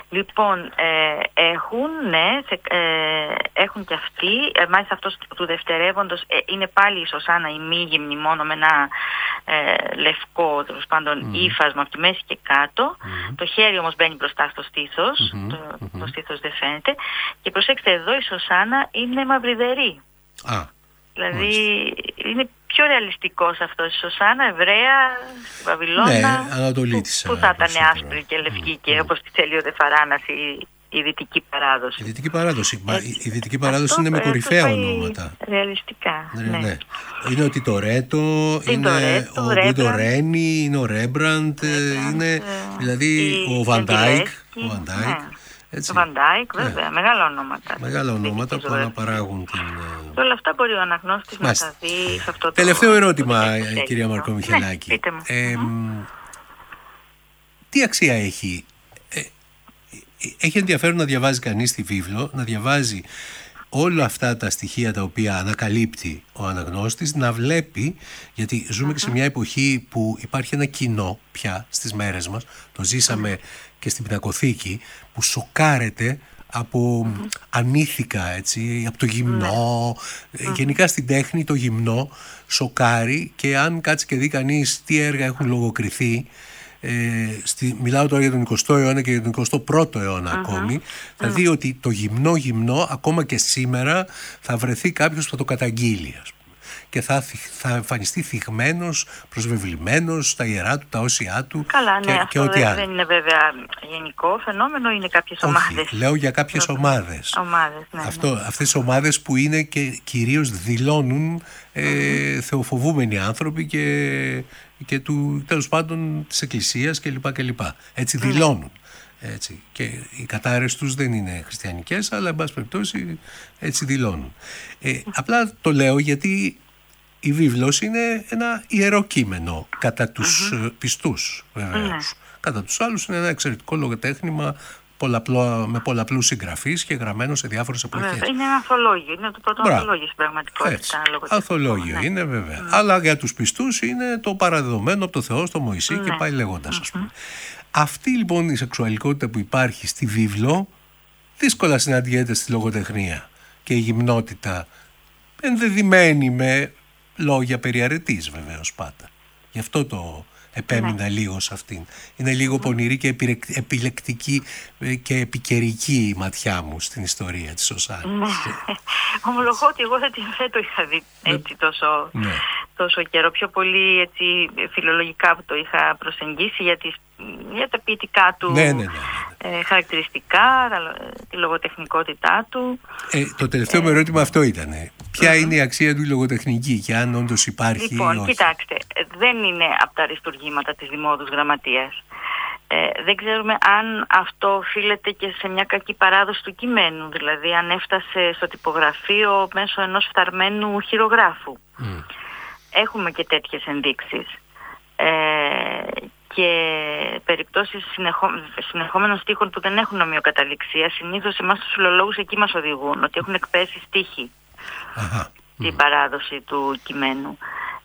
Λοιπόν, έχουν και αυτοί, μάλιστα αυτός του δευτερεύοντος είναι πάλι η Σωσάνα η μη-γυμνη, μόνο με ένα λευκό, τέλος πάντων, ύφασμα από τη μέση και κάτω. Το χέρι όμως μπαίνει μπροστά στο στήθος, το στήθος δεν φαίνεται. Και προσέξτε, εδώ η Σωσάνα είναι μαυριδερή. Δηλαδή είναι πιο ρεαλιστικός αυτός. Η Σωσάνα, Εβραία, στη Βαβυλώνα, που θα ήταν άσπρη και λευκή και όπως τη θέλει ο Δεφαράνας η δυτική παράδοση. Η δυτική παράδοση. Η δυτική παράδοση είναι με κορυφαία ονόματα. Ρεαλιστικά. Ναι. Είναι ο Τιτορέτο, είναι ο Γκουίντο Ρένι, είναι ο Ρέμπραντ, είναι δηλαδή ο Βαντάικ. Ο Βαντάικ, βέβαια, μεγάλα ονόματα. Μεγάλα ονόματα που αναπαράγουν την... Και όλα αυτά μπορεί ο αναγνώστης να τα δει σε αυτό το... Τελευταίο ερώτημα, κυρία Μαρκομιχελάκη. Πείτε μου. Τι αξία έχει? Έχει ενδιαφέρον να διαβάζει κανείς τη βίβλο, να διαβάζει όλα αυτά τα στοιχεία τα οποία ανακαλύπτει ο αναγνώστης, να βλέπει, γιατί ζούμε και σε μια εποχή που υπάρχει ένα κοινό πια στις μέρες μας, το ζήσαμε και στην Πινακοθήκη, που σοκάρεται από ανήθικα, έτσι, από το γυμνό. Γενικά στην τέχνη το γυμνό σοκάρει, και αν κάτσει και δει κανείς τι έργα έχουν λογοκριθεί, μιλάω τώρα για τον 20ο αιώνα και για τον 21ο αιώνα ακόμη, θα δει ότι το γυμνό ακόμα και σήμερα θα βρεθεί κάποιος που θα το καταγγείλει, ας πούμε, και θα εμφανιστεί θυγμένος, προσβεβλημένος στα ιερά του, τα όσια του. Καλά, ναι, και αυτό δεν είναι βέβαια γενικό φαινόμενο, είναι κάποιες ομάδες. Λέω για κάποιες ομάδες. Αυτές οι ομάδες που είναι και κυρίως δηλώνουν θεοφοβούμενοι άνθρωποι και του, τέλος πάντων, της Εκκλησίας κλπ. Έτσι δηλώνουν. Έτσι. Και οι κατάρρες τους δεν είναι χριστιανικές, αλλά εν πάση περιπτώσει έτσι δηλώνουν. Απλά το λέω γιατί η βίβλος είναι ένα ιερό κείμενο κατά τους πιστούς, βεβαίως. Κατά τους άλλους είναι ένα εξαιρετικό λογοτέχνημα με πολλαπλούς συγγραφείς και γραμμένο σε διάφορες εποχές. Είναι ένα ανθολόγιο, είναι το πρώτο ανθολόγιο στην πραγματικότητα. Ανθολόγιο είναι, βέβαια. Αλλά για τους πιστούς είναι το παραδεδομένο από το Θεό στο Μωυσή και πάει λέγοντας, ας πούμε. Αυτή λοιπόν η σεξουαλικότητα που υπάρχει στη βίβλο δύσκολα συναντιέται στη λογοτεχνία, και η γυμνότητα ενδεδειμένη με λόγια περιαρετής, βεβαίως, πάντα. Γι' αυτό το επέμεινα λίγο σε αυτήν. Είναι λίγο πονηρή και επιλεκτική και επικαιρική η ματιά μου στην ιστορία της Σωσάνας. Ομολογώ ότι εγώ δεν το είχα δει έτσι τόσο καιρό. Πιο πολύ έτσι φιλολογικά που το είχα προσεγγίσει για τα ποιητικά του χαρακτηριστικά, τη λογοτεχνικότητά του. Το τελευταίο μου ερώτημα αυτό ήταν. Ποια είναι η αξία του λογοτεχνική και αν όντως υπάρχει? Λοιπόν, κοιτάξτε, δεν είναι από τα αριστουργήματα της Δημόδους Γραμματείας. Δεν ξέρουμε αν αυτό οφείλεται και σε μια κακή παράδοση του κειμένου, δηλαδή αν έφτασε στο τυπογραφείο μέσω ενός φθαρμένου χειρογράφου. Έχουμε και τέτοιες ενδείξεις. Και περιπτώσεις συνεχόμενων στίχων που δεν έχουν ομοιοκαταληξία, συνήθως εμάς τους φιλολόγους εκεί μας οδηγούν, ότι έχουν εκπέσει στίχοι την παράδοση του κειμένου.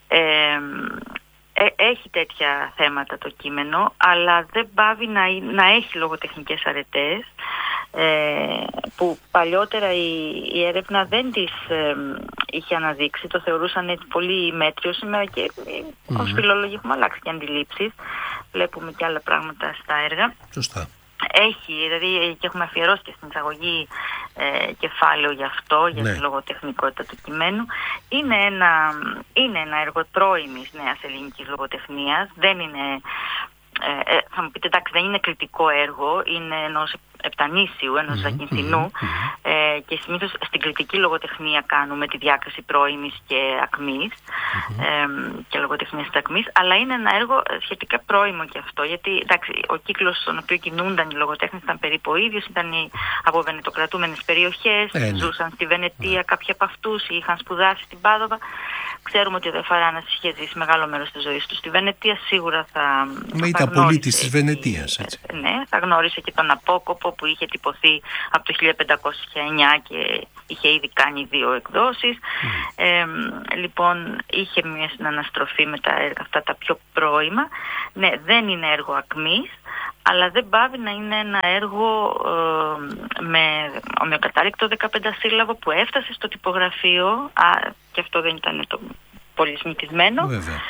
Έχει τέτοια θέματα το κείμενο, αλλά δεν πάβει να έχει λογοτεχνικές αρετές, που παλιότερα η έρευνα δεν τις είχε αναδείξει, το θεωρούσαν πολύ μέτριο. Σήμερα και ως φιλόλογοι έχουμε αλλάξει και αντιλήψεις, βλέπουμε και άλλα πράγματα στα έργα. Σωστά. Έχει, δηλαδή, και έχουμε αφιερώσει και στην εισαγωγή κεφάλαιο γι' αυτό, για τη λογοτεχνικότητα του κειμένου. Είναι ένα έργο τρόιμης νέας ελληνικής λογοτεχνίας. Δεν είναι, θα μου πείτε, εντάξει, δεν είναι κριτικό έργο, είναι ενός επτανήσιου, ενός Ζακυνθινού, και συνήθως στην κριτική λογοτεχνία κάνουμε τη διάκριση πρώιμης και ακμής, και λογοτεχνίας της ακμής, αλλά είναι ένα έργο σχετικά πρώιμο και αυτό, γιατί εντάξει, ο κύκλος στον οποίο κινούνταν οι λογοτέχνες ήταν περίπου ο ίδιος, ήταν από βενετοκρατούμενες περιοχές, ζούσαν στη Βενετία κάποιοι από αυτούς, είχαν σπουδάσει στην Πάδοβα. Ξέρουμε ότι ο Δεφαράνας είχε ζήσει μεγάλο μέρος της ζωής του στη Βενετία, σίγουρα ήταν πολίτης της Βενετίας, έτσι. Ναι, θα γνώρισε και τον Απόκοπο που είχε τυπωθεί από το 1509 και είχε ήδη κάνει 2 εκδόσεις. Λοιπόν, είχε μια συναναστροφή με τα έργα αυτά τα πιο πρώιμα. Ναι, δεν είναι έργο ακμής, αλλά δεν πάβει να είναι ένα έργο με ομοιοκατάληκτο 15 σύλλαβο που έφτασε στο τυπογραφείο, και αυτό δεν ήταν το πολύ συνηθισμένο.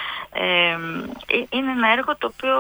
Είναι ένα έργο το οποίο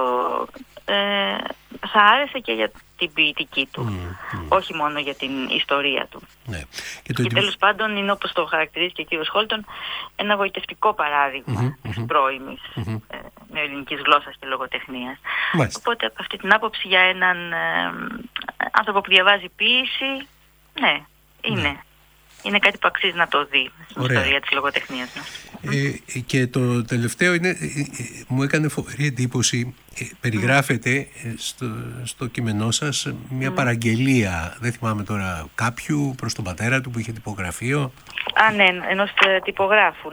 θα άρεσε και για την ποιητική του, όχι μόνο για την ιστορία του. Ναι. Και τέλος πάντων είναι, όπως το χαρακτηρίζει και ο κύριος Χόλτον, ένα γοητευτικό παράδειγμα της πρώιμης νεοελληνικής γλώσσας και λογοτεχνίας. Οπότε από αυτή την άποψη για έναν άνθρωπο που διαβάζει ποίηση, ναι, είναι κάτι που αξίζει να το δει στην ιστορία της λογοτεχνίας μας. Και το τελευταίο είναι, μου έκανε φοβερή εντύπωση, περιγράφεται στο κείμενό σας μια παραγγελία, δεν θυμάμαι τώρα, κάποιου προς τον πατέρα του που είχε τυπογραφείο. Ναι, ενός τυπογράφου,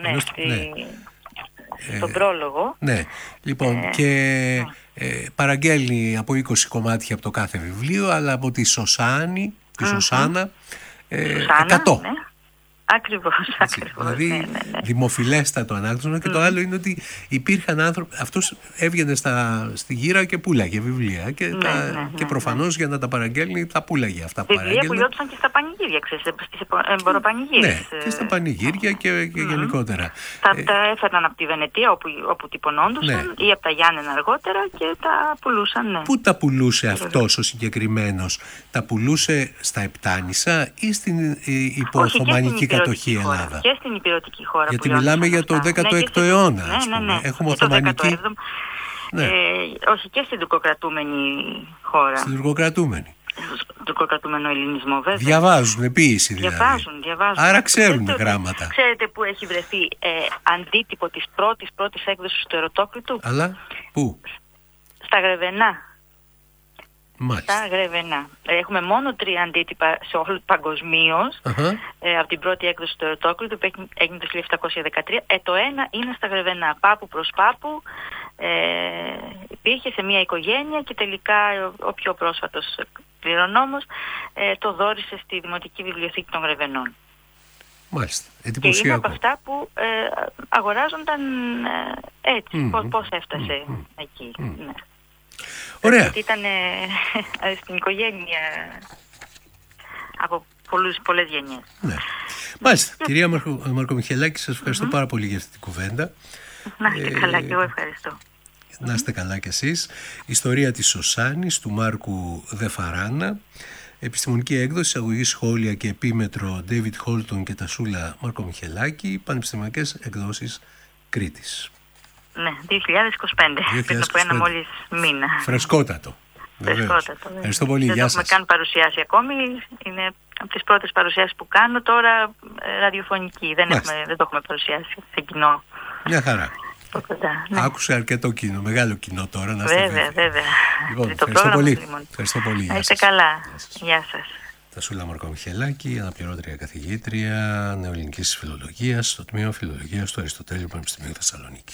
στον πρόλογο. Ναι, λοιπόν, και παραγγέλνει από 20 κομμάτια από το κάθε βιβλίο, αλλά από τη Σωσάνη, τη Σωσάνα, 100. Ναι. Ακριβώς. Δηλαδή δημοφιλέστατο ανάγνωσμα. Και το άλλο είναι ότι υπήρχαν άνθρωποι, αυτός έβγαινε στη γύρα και πούλαγε βιβλία και προφανώς για να τα παραγγέλνει τα πούλαγε αυτά που παραγγέλνει. Βιβλία που λιώτουσαν και στα πανηγύρια, ξέρεις, στις εμποροπανηγύρες. Ναι, και στα πανηγύρια και γενικότερα. Τα έφερναν από τη Βενετία όπου τυπωνόντουσαν, ή από τα Γιάννενα αργότερα και τα πουλούσαν. Ναι. Πού τα πουλούσε αυτός ο συγκεκριμένος? Τα πουλούσε στα Επτάνησα ή στην υπο-Οθωμανική κατοχή Ελλάδα? Και στην υπηρετική χώρα. Γιατί μιλάμε για το 16ο αιώνα. Ναι. Έχουμε Οθωμανική. Όχι, και στην τουρκοκρατούμενη χώρα. Στην τουρκοκρατούμενη. Στον τουρκοκρατούμενο ελληνισμό, βέβαια. Διαβάζουν ποίηση δηλαδή. Διαβάζουν. Άρα ξέρουν γράμματα. Ξέρετε που έχει βρεθεί αντίτυπο της πρώτης έκδοσης του Ερωτόκριτου? Αλλά πού? Στα Γρεβενά. Μάλιστα. Στα Γρεβενά. Έχουμε μόνο 3 αντίτυπα σε όλο παγκοσμίως, από την πρώτη έκδοση του Ερωτόκριτου που έγινε το 1713. Το ένα είναι στα Γρεβενά. Πάπου προς πάπου υπήρχε σε μια οικογένεια και τελικά ο πιο πρόσφατος κληρονόμος το δώρισε στη Δημοτική Βιβλιοθήκη των Γρεβενών. Μάλιστα. Και είναι από αυτά που αγοράζονταν έτσι. Πώς έφτασε εκεί. Ναι. Ωραία. Γιατί ήταν στην οικογένεια από πολλές γενιές. Ναι. Μάλιστα. Κυρία Μαρκομιχελάκη, σας ευχαριστώ πάρα πολύ για αυτή την κουβέντα. Να είστε καλά και εγώ ευχαριστώ. Να είστε καλά κι εσείς. Ιστορία της Σωσάνης του Μάρκου Δεφαράνα. Επιστημονική έκδοση, εισαγωγή, σχόλια και επίμετρο David Χόλτον και Τασούλα Μαρκομιχελάκη. Πανεπιστημιακές εκδόσεις Κρήτης. Ναι, 2025. Πριν από ένα μόλις μήνα. Φρεσκότατο. Ευχαριστώ πολύ. Δεν Γεια σας. έχουμε καν παρουσιάσει ακόμη. Είναι από τις πρώτες παρουσιάσεις που κάνω τώρα ραδιοφωνική. Δεν το έχουμε παρουσιάσει σε κοινό. Μια χαρά. Ναι. Άκουσε αρκετό κοινό, μεγάλο κοινό τώρα. Βέβαια. Λοιπόν, ευχαριστώ πολύ. Ευχαριστώ πολύ. Να είστε καλά. Γεια σας. Τασούλα Μαρκομιχελάκη, αναπληρώτρια καθηγήτρια νεοελληνικής φιλολογίας στο τμήμα Φιλολογίας του Αριστοτέλειου Πανεπιστημίου Θεσσαλονίκης.